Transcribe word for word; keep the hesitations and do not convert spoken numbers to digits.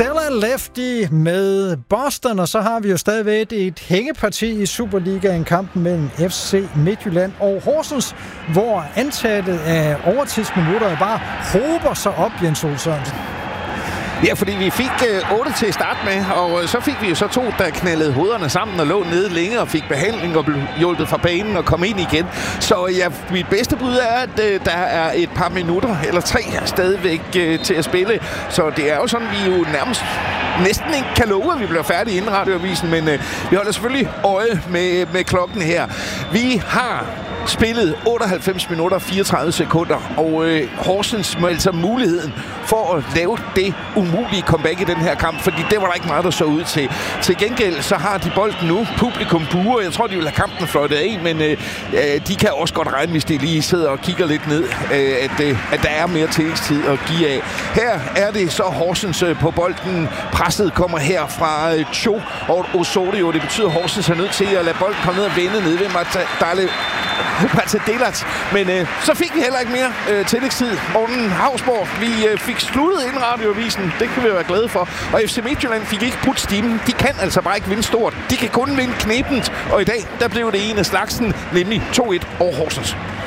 Stella Lefty med Boston, og så har vi jo stadigvæk et hængeparti i Superligaen, kampen mellem F C Midtjylland og Horsens, hvor antallet af overtidsminutter bare hober sig op, Jens Ole Sørensen. Ja, fordi vi fik øh, otte til at starte med, og øh, så fik vi jo så to, der knaldede hovederne sammen og lå nede længe og fik behandling og blev hjulpet fra banen og kom ind igen. Så ja, mit bedste bud er, at øh, der er et par minutter eller tre stadigvæk øh, til at spille. Så det er jo sådan, vi jo nærmest næsten ikke kan love, at vi bliver færdige inden radioavisen, men øh, vi holder selvfølgelig øje med, med klokken her. Vi har spillet otteoghalvfems minutter og fireogtredive sekunder, og øh, Horsens må altså muligheden for at lave det umulige comeback i den her kamp, fordi det var der ikke meget, der så ud til. Til gengæld så har de bolden nu. Publikum buer. Jeg tror, de vil have kampen fløjtet af, men øh, de kan også godt regne, hvis de lige sidder og kigger lidt ned, øh, at, øh, at der er mere tillægstid at give af. Her er det så Horsens øh, på bolden. Presset kommer her fra øh, Cho og Osorio. Det betyder, at Horsens er nødt til at lade bolden komme ned og vende ned ved Matadale. Matadelac. Men øh, så fik vi heller ikke mere øh, tillægstid. Morten Hausborg, vi øh, fik sluttet ind radioavisen. Det kan vi være glade for. Og F C Midtjylland fik ikke putt stimen. De kan altså bare ikke vinde stort. De kan kun vinde knebent. Og i dag, der blev det en af slagsen, nemlig to et over Horsens.